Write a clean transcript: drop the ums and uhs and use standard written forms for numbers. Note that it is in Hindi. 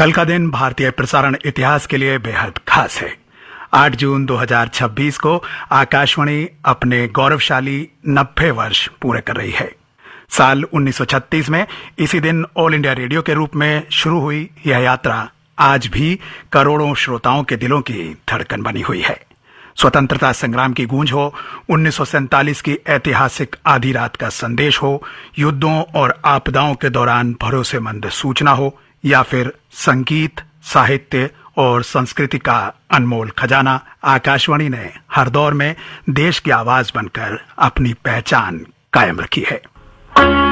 कल का दिन भारतीय प्रसारण इतिहास के लिए बेहद खास है। 8 जून 2026 को आकाशवाणी अपने गौरवशाली 90 वर्ष पूरे कर रही है। साल 1936 में इसी दिन ऑल इंडिया रेडियो के रूप में शुरू हुई यह यात्रा आज भी करोड़ों श्रोताओं के दिलों की धड़कन बनी हुई है। स्वतंत्रता संग्राम की गूंज हो, 1947 की ऐतिहासिक आधी रात का संदेश हो, युद्धों और आपदाओं के दौरान भरोसेमंद सूचना हो, या फिर संगीत, साहित्य और संस्कृति का अनमोल खजाना, आकाशवाणी ने हर दौर में देश की आवाज बनकर अपनी पहचान कायम रखी है।